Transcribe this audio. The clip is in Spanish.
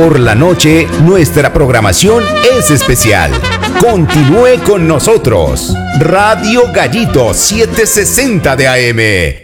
por la noche, nuestra programación es especial. Continúe con nosotros. Radio Gallito 760 de AM.